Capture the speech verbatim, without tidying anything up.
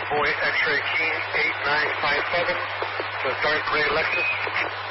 Savoy X-ray Key eight nine five seven. It's a dark gray Lexus.